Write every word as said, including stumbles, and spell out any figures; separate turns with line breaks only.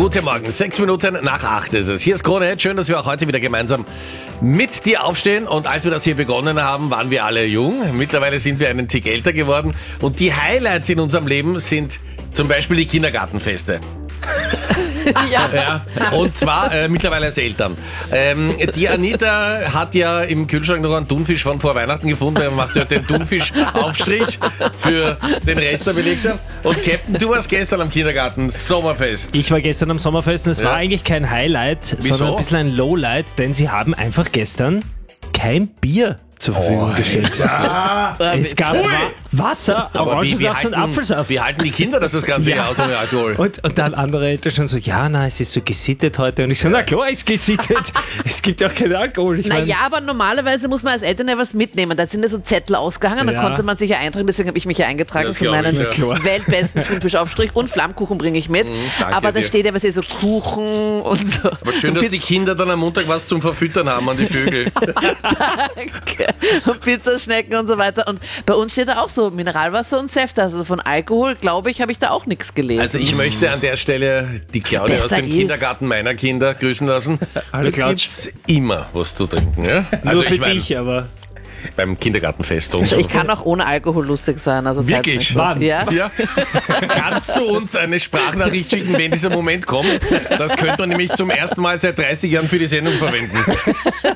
Guten Morgen, sechs Minuten nach acht ist es. Hier ist Krone. Schön, dass wir auch heute wieder gemeinsam mit dir aufstehen. Und als wir das hier begonnen haben, waren wir alle jung. Mittlerweile sind wir einen Tick älter geworden. Und die Highlights in unserem Leben sind zum Beispiel die Kindergartenfeste.
Ja.
Ja, und zwar äh, mittlerweile als Eltern. Ähm, die Anita hat ja im Kühlschrank noch einen Thunfisch von vor Weihnachten gefunden. Er macht ja den Thunfisch-Aufstrich für den Rest der Belegschaft. Und Captain, du warst gestern am Kindergarten Sommerfest.
Ich war gestern am Sommerfest und es
Ja.
war eigentlich kein Highlight,
Wieso?
sondern ein bisschen ein Lowlight, denn sie haben einfach gestern kein Bier zur Verfügung gestellt. Es gab Wa- Wasser,
Aber wie- wie
Orangensaft und
halten-
Apfelsaft.
Wie halten die Kinder das, das Ganze
Ja.
aus ohne Alkohol?
Und, und dann andere Eltern schon so, ja, na, es ist so gesittet heute. Und ich so, na klar, ist gesittet. Es gibt ja auch keinen Alkohol. Ich mein,
Naja, aber normalerweise muss man als Eltern ja was mitnehmen. Da sind ja so Zettel ausgehangen, da
Ja.
konnte man sich ja eintragen, deswegen habe ich mich ja eingetragen
Das
für
glaub
meinen
ich, ja.
Klar.
weltbesten Thunfischaufstrich und Flammkuchen bringe ich mit.
danke
aber da
dir.
steht ja was, so Kuchen und so.
Aber schön, dass die Kinder dann am Montag was zum Verfüttern haben an die Vögel.
und Pizzaschnecken und so weiter. Und bei uns steht da auch so Mineralwasser und Säfte. Also von Alkohol, glaube ich, habe ich da auch nichts gelesen.
Also ich möchte an der Stelle die Claudia aus
Besser
dem
ist.
Kindergarten meiner Kinder grüßen lassen.
Hallo,
Da
Klatsch.
gibt's immer was zu trinken. Ja?
nur
Also
für
ich mein,
dich, aber
beim Kindergartenfest und
also
so.
ich kann auch ohne Alkohol lustig sein. Also seid's
Wirklich?
nicht so.
Wann?
Ja?
Ja. Kannst du uns eine Sprachnachricht schicken, wenn dieser Moment kommt? Das könnte man nämlich zum ersten Mal seit dreißig Jahren für die Sendung verwenden.